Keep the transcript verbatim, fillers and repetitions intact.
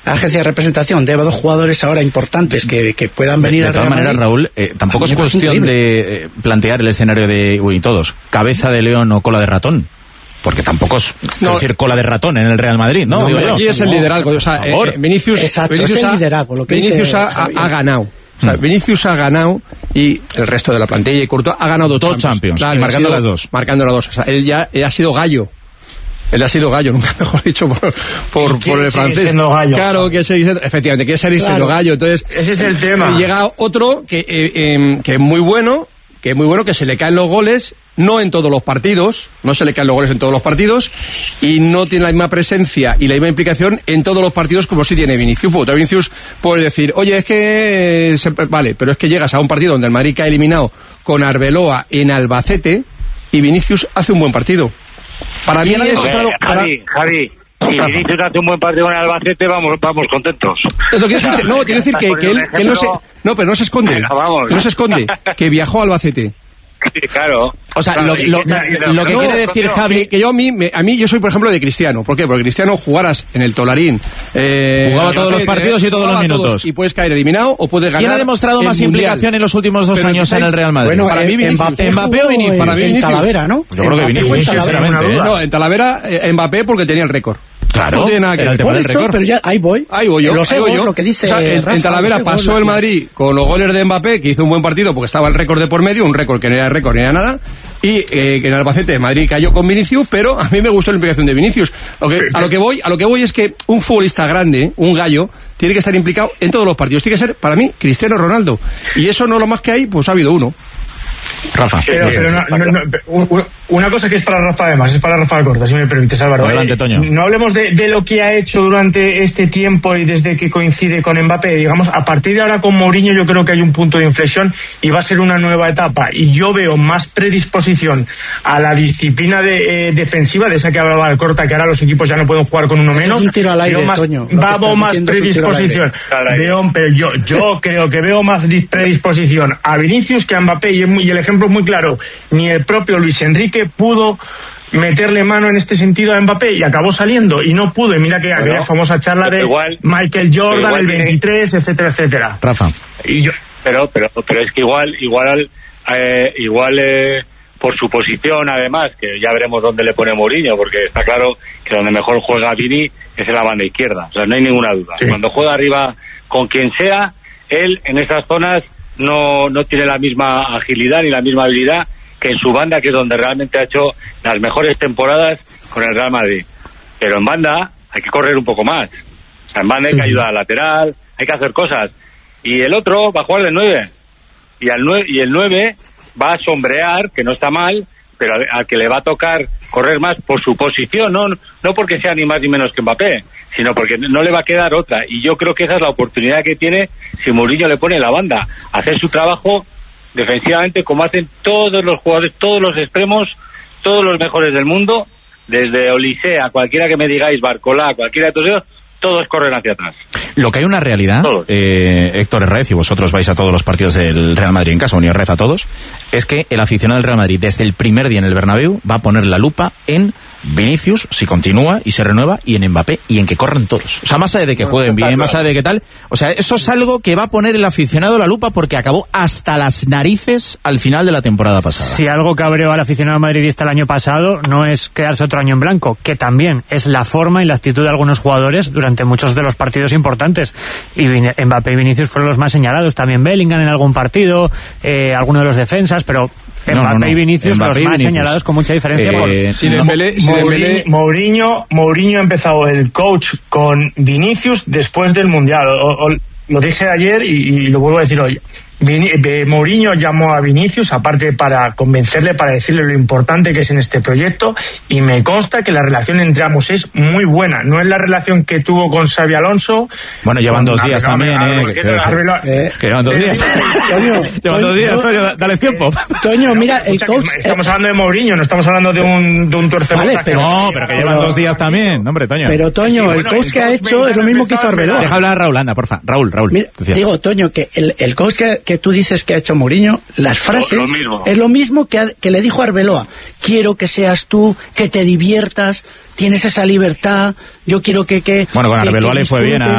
agencia de representación deba dos jugadores ahora importantes que, que puedan venir de, de al todas Real maneras, Madrid, Raúl, eh, tampoco es cuestión de eh, plantear el escenario de, uy, todos, cabeza de león o cola de ratón. Porque tampoco es no, decir cola de ratón en el Real Madrid, ¿no? no aquí es el liderazgo. O sea, eh, Vinicius, Exacto, Vinicius, es el ha, liderazgo, lo que Vinicius dice, ha, ha, ha ganado. O sea, Vinicius ha ganado y el resto de la plantilla y Courtois ha ganado dos Champions, claro, y marcando sido, las dos. Marcando las dos. O sea, él ya él ha sido gallo. Él ha sido gallo, nunca mejor dicho por, por, por el francés. Gallo, claro, que se dice, efectivamente, quiere seguir siendo claro. gallo. Entonces, ese es el tema. Llega otro que, eh, eh, que es muy bueno, que es muy bueno, que se le caen los goles, no en todos los partidos, no se le caen los goles en todos los partidos, y no tiene la misma presencia y la misma implicación en todos los partidos como si tiene Vinicius. Puta, Vinicius puede decir, oye, es que, se, vale, pero es que llegas a un partido donde el Madrid ha eliminado con Arbeloa en Albacete, y Vinicius hace un buen partido. Para mí, es, es claro, para... Javi, Javi, si Vinicius hace un buen partido en Albacete, vamos, vamos contentos. Lo quiero decir que, no, quiero decir que, que, él, que él no se, no, pero no se esconde, que no se esconde, que viajó a Albacete. Sí, claro. O sea, claro, lo, lo, lo, lo que no, quiere decir no, Javi... Que, que yo a mí, me, a mí, yo soy, por ejemplo, de Cristiano. ¿Por qué? Porque Cristiano jugaras en el Tolarín. Eh, Jugaba todos los partidos y todos los minutos. Todos, y puedes caer eliminado o puedes ganar. ¿Quién ha demostrado más mundial? Implicación en los últimos dos Pero años en el Real Madrid? Bueno, para eh, mí Vinicius. Mbappé, Mbappé o Vinicius. Para mí en Vinicius. Talavera, ¿no? Yo creo que Vinicius, sinceramente. ¿eh? No, en Talavera, eh, Mbappé porque tenía el récord. Claro, no tiene nada que ver. Por eso, pero ya, ahí voy. Ahí voy yo. Los ahí voy yo. Lo que dice o sea, en, Rafa, en Talavera pasó el Madrid con los goles de Mbappé, que hizo un buen partido porque estaba el récord de por medio, un récord que no era récord ni era nada, y eh, que en Albacete Madrid cayó con Vinicius, pero a mí me gustó la implicación de Vinicius. Lo que, a lo que voy, a lo que voy es que un futbolista grande, un gallo, tiene que estar implicado en todos los partidos. Tiene que ser, para mí, Cristiano Ronaldo. Y eso no lo más que hay, pues ha habido uno. Rafa. Pero, pero no, no, no, una cosa que es para Rafa además, es para Rafa Corta, si me permites, Álvaro. Adelante, Toño. No hablemos de, de lo que ha hecho durante este tiempo y desde que coincide con Mbappé. Digamos, a partir de ahora con Mourinho yo creo que hay un punto de inflexión y va a ser una nueva etapa. Y yo veo más predisposición a la disciplina de, eh, defensiva, de esa que hablaba Corta, que ahora los equipos ya no pueden jugar con uno menos. Es un tiro al aire, veo más, Toño. Vamos más predisposición. Veo, pero yo, yo creo que veo más predisposición a Vinicius que a Mbappé, y, y el ejemplo es muy claro. Ni el propio Luis Enrique pudo meterle mano en este sentido a Mbappé y acabó saliendo y no pudo, y mira que aquella famosa charla de igual, Michael Jordan, el veintitrés, tiene... etcétera, etcétera. Rafa. Y yo... pero, pero, pero es que igual, igual, eh, igual eh, por su posición, además, que ya veremos dónde le pone Mourinho, porque está claro que donde mejor juega Vini es en la banda izquierda, o sea, no hay ninguna duda. Sí. Cuando juega arriba con quien sea, él en esas zonas no, no tiene la misma agilidad ni la misma habilidad que en su banda, que es donde realmente ha hecho las mejores temporadas con el Real Madrid. Pero en banda hay que correr un poco más. O sea, en banda hay que ayudar al lateral, hay que hacer cosas. Y el otro va a jugar de nueve. Y, al nueve, y el nueve va a sombrear, que no está mal, pero al, al que le va a tocar correr más por su posición, no, no porque sea ni más ni menos que Mbappé, sino porque no le va a quedar otra. Y yo creo que esa es la oportunidad que tiene si Mourinho le pone la banda, hacer su trabajo defensivamente como hacen todos los jugadores, todos los extremos, todos los mejores del mundo, desde Olise a cualquiera que me digáis, Barcolá, cualquiera de todos ellos, todos corren hacia atrás. Lo que hay una realidad, eh, Héctor Herrez, y vosotros vais a todos los partidos del Real Madrid en casa, unión Herrez a todos, es que el aficionado del Real Madrid desde el primer día en el Bernabéu va a poner la lupa en Vinicius, si continúa y se renueva, y en Mbappé, y en que corran todos. O sea, más allá de que jueguen bien, más allá de que tal, o sea, eso es algo que va a poner el aficionado la lupa porque acabó hasta las narices al final de la temporada pasada. Si algo cabreó al aficionado madridista el año pasado no es quedarse otro año en blanco, que también es la forma y la actitud de algunos jugadores durante muchos de los partidos importantes, y Mbappé y Vinicius fueron los más señalados, también Bellingham en algún partido, eh, alguno de los defensas, pero Mbappé no, no, no. y Vinicius Mbappé los más Vinicius. señalados con mucha diferencia. Eh, por... si no, Dembélé, si Mourinho, Mourinho, Mourinho ha empezado el coach con Vinicius después del Mundial. O, o, lo dije ayer y, y lo vuelvo a decir hoy. Vin, eh, Mourinho llamó a Vinicius, aparte para convencerle, para decirle lo importante que es en este proyecto, y me consta que la relación entre ambos es muy buena. No es la relación que tuvo con Xabi Alonso. Bueno, llevan dos días también, ¿eh? Que llevan dos días. Toño, llevan dos días, Toño, dales tiempo. Toño, mira, el coach... Estamos hablando de Mourinho, no estamos hablando de un, de un tuercebotas. Vale, pero... No, pero que llevan dos días también, hombre, Toño. Pero, Toño, sí, bueno, el coach el que ha hecho es lo mismo que hizo Arbeloa. Deja hablar a Raúl, anda, porfa. Raúl, Raúl. Mira, digo, Toño, que el, el coach que, que tú dices que ha hecho Mourinho, las frases lo, lo mismo. es lo mismo que, a, que le dijo a Arbeloa. Quiero que seas tú, que te diviertas, tienes esa libertad, yo quiero que... que bueno, con que, Arbeloa que le fue bien a